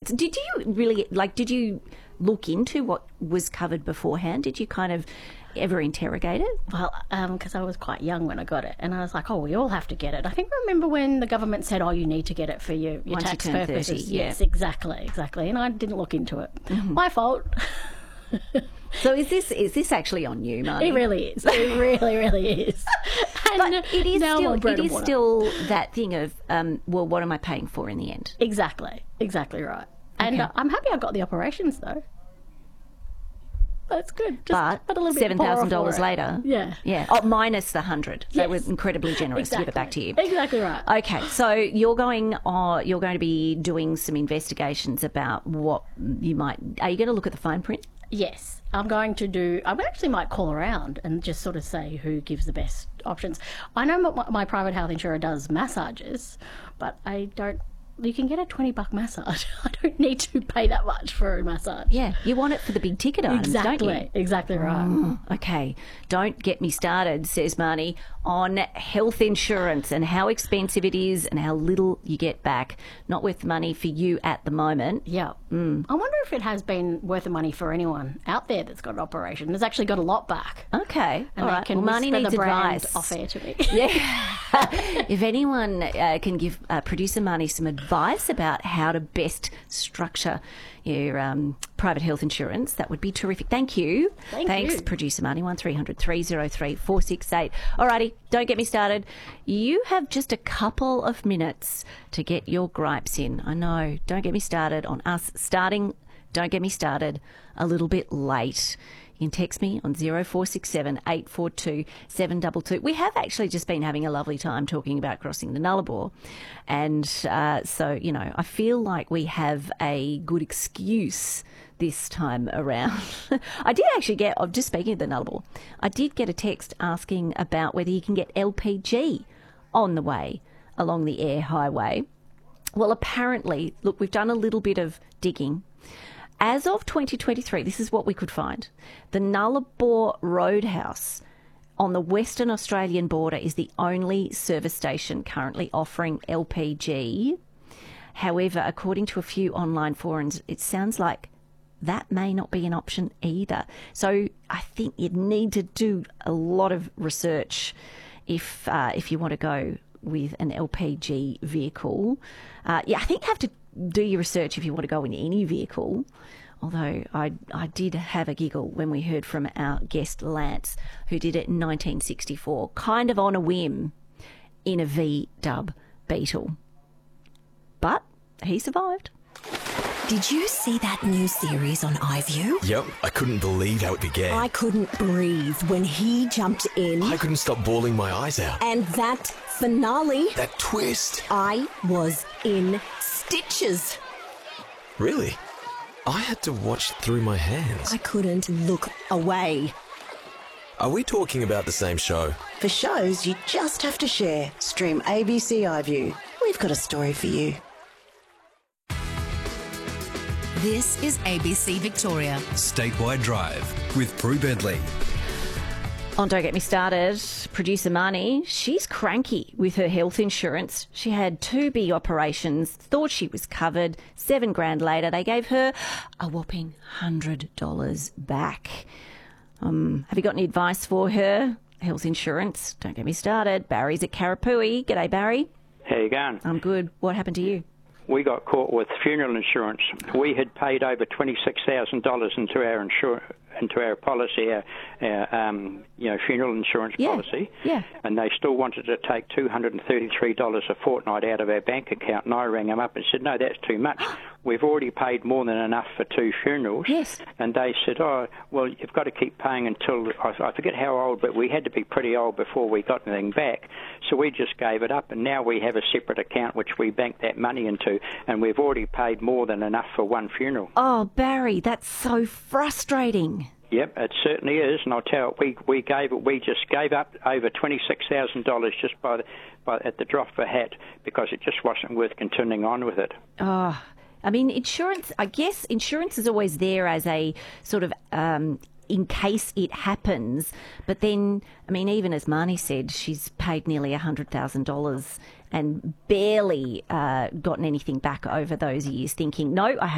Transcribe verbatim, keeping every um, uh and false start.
So did you really, like, did you look into what was covered beforehand? Did you kind of ever interrogate it? Well, because um, I was quite young when I got it, and I was like, oh, we all have to get it. I think I remember when the government said, oh, you need to get it for your, your Once tax you turn purposes. thirty, yeah. Yes, exactly, exactly. And I didn't look into it. Mm-hmm. My fault. So is this is this actually on you, Marnie? It really is. It really, really is. And But it is now I'm still on bread it and is water. still that thing of um, well, what am I paying for in the end? Exactly, exactly right. And Okay. uh, I'm happy I got the operations though. That's good. Just But a little bit seven thousand dollars poorer for it. later, Yeah. yeah, oh, minus the hundred. They Yes. were incredibly generous to give it back to you. Exactly right. Okay, so you're going uh, you're going to be doing some investigations about what you might. Are you going to look at the fine print? Yes, I'm going to do. I actually might call around and just sort of say who gives the best options. I know my, my private health insurer does massages, but I don't. You can get a twenty buck massage. I don't need to pay that much for a massage. Yeah, you want it for the big ticket items, don't you? Exactly, exactly right. Mm, okay, don't get me started, says Marnie, on health insurance and how expensive it is and how little you get back. Not worth the money for you at the moment. Yeah. Mm. I wonder if it has been worth the money for anyone out there that's got an operation. Has actually got a lot back. Okay, And all they right. can Well, Marnie whisper needs the brand advice. off air to me. Yeah. If anyone uh, can give uh, producer Marnie some advice about how to best structure your um, private health insurance, that would be terrific. Thank you. Thank Thanks, you. producer Marnie. one three hundred three oh three four six eight. Alrighty, don't get me started. You have just a couple of minutes to get your gripes in. I know. Don't get me started on us starting. Don't get me started a little bit late. You can text me on zero four six seven eight four two seven two two. We have actually just been having a lovely time talking about crossing the Nullarbor. And uh, so, you know, I feel like we have a good excuse this time around. I did actually get, I'm just speaking of the Nullarbor, I did get a text asking about whether you can get L P G on the way along the air highway. Well, apparently, look, we've done a little bit of digging. As of twenty twenty-three, this is what we could find. The Nullarbor Roadhouse on the Western Australian border is the only service station currently offering L P G. However, according to a few online forums, it sounds like that may not be an option either. So I think you'd need to do a lot of research if uh, if you want to go with an L P G vehicle. Uh, yeah, I think you have to do your research if you want to go in any vehicle. Although I I did have a giggle when we heard from our guest Lance, who did it in nineteen sixty-four, kind of on a whim, in a V-dub Beetle. But he survived. Did you see that new series on iView? Yep, I couldn't believe how it began. I couldn't breathe when he jumped in. I couldn't stop bawling my eyes out. And that finale, That twist. I was in stitches. Really? I had to watch through my hands. I couldn't look away. Are we talking about the same show? For shows you just have to share, stream A B C iView. We've got a story for you. This is A B C Victoria. Statewide Drive with Prue Bentley. On Don't Get Me Started, producer Marnie, she's cranky with her health insurance. She had two big operations, thought she was covered. Seven grand later, they gave her a whopping one hundred dollars back. Um, have you got any advice for her? Health insurance, don't get me started. Barry's at Karapui. G'day, Barry. How you going? I'm good. What happened to you? We got caught with funeral insurance. We had paid over twenty-six thousand dollars into our insur- into our policy, our, our um, you know, funeral insurance Yeah, policy, yeah. and they still wanted to take two hundred thirty-three dollars a fortnight out of our bank account, and I rang them up and said, no, that's too much. We've already paid more than enough for two funerals. Yes. And they said, oh, well, you've got to keep paying until, I, I forget how old, but we had to be pretty old before we got anything back. So we just gave it up, and now we have a separate account which we bank that money into, and we've already paid more than enough for one funeral. Oh, Barry, that's so frustrating. Yep, it certainly is, and I'll tell you, we we gave it. We just gave up over twenty six thousand dollars just by the, by at the drop of a hat because it just wasn't worth continuing on with it. Oh, I mean, insurance, I guess insurance is always there as a sort of um, in case it happens. But then, I mean, even as Marnie said, she's paid nearly one hundred thousand dollars and barely uh, gotten anything back over those years, thinking, no, I have